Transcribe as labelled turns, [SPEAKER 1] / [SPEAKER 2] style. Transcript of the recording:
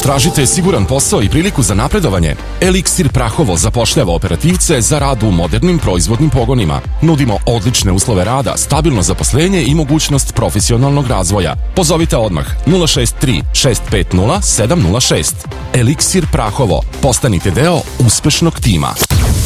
[SPEAKER 1] Tražite siguran posao i priliku za napredovanje? Eliksir Prahovo zapošljava operativce za rad u modernim proizvodnim pogonima. Nudimo odlične uslove rada, stabilno zaposlenje i mogućnost profesionalnog razvoja. Pozovite odmah 063 650 706. Eliksir Prahovo. Postanite deo uspešnog tima.